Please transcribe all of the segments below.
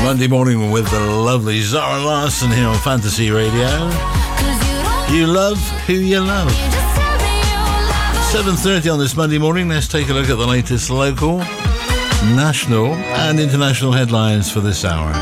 Monday morning with the lovely Zara Larsson here on Fantasy Radio. You love who you love. 7:30 on this Monday morning. Let's take a look at the latest local, national and international headlines for this hour.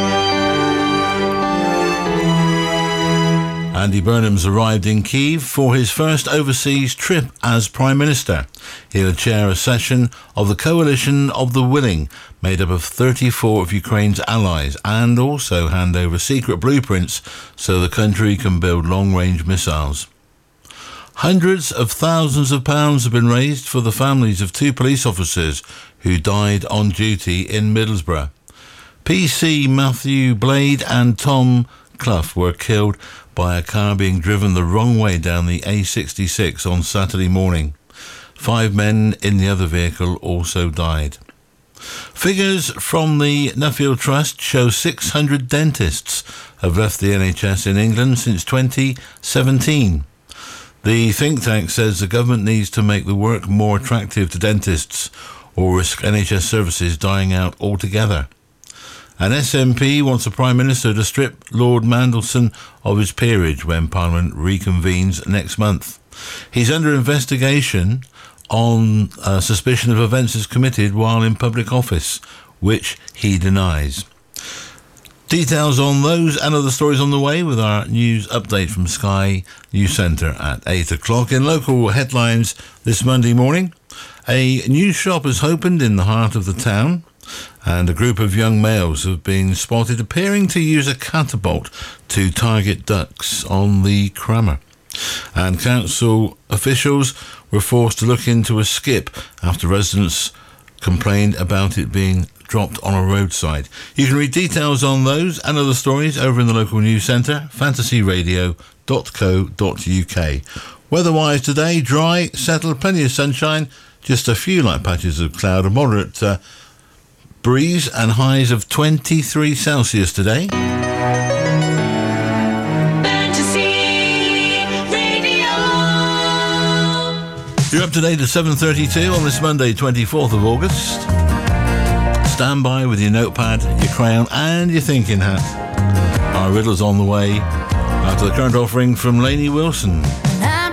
Andy Burnham's arrived in Kyiv for his first overseas trip as Prime Minister. He'll chair a session of the Coalition of the Willing, made up of 34 of Ukraine's allies, and also hand over secret blueprints so the country can build long-range missiles. Hundreds of thousands of pounds have been raised for the families of 2 police officers who died on duty in Middlesbrough. PC Matthew Blade and Tom Clough were killed by a car being driven the wrong way down the A66 on Saturday morning. 5 men in the other vehicle also died. Figures from the Nuffield Trust show 600 dentists have left the NHS in England since 2017. The think tank says the government needs to make the work more attractive to dentists or risk NHS services dying out altogether. An SNP wants the Prime Minister to strip Lord Mandelson of his peerage when Parliament reconvenes next month. He's under investigation on suspicion of offences committed while in public office, which he denies. Details on those and other stories on the way with our news update from Sky News Centre at 8 o'clock. In local headlines this Monday morning, a new shop has opened in the heart of the town, and a group of young males have been spotted appearing to use a catapult to target ducks on the Crammer. And council officials were forced to look into a skip after residents complained about it being dropped on a roadside. You can read details on those and other stories over in the local news centre, fantasyradio.co.uk. Weather-wise today, dry, settled, plenty of sunshine, just a few light patches of cloud, a moderate breeze and highs of 23 Celsius today. Fantasy Radio. You're up to date at 7:32 on this Monday, 24th of August. Stand by with your notepad, your crayon and your thinking hat. Our riddle's on the way after the current offering from Lainey Wilson.